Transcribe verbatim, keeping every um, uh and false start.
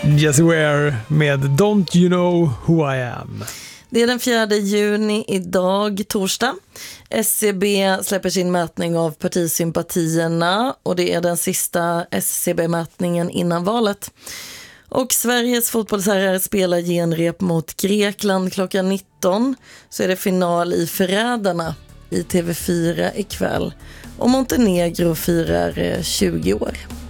Yes we are med Don't You Know Who I Am. Det är den fjärde juni idag, torsdag. S C B släpper sin mätning av partisympatierna och det är den sista S C B-mätningen innan valet. Och Sveriges fotbollsherrar spelar genrep mot Grekland klockan nitton. Så är det final i Förrädarna i T V fyra ikväll. Och Montenegro firar tjugo år.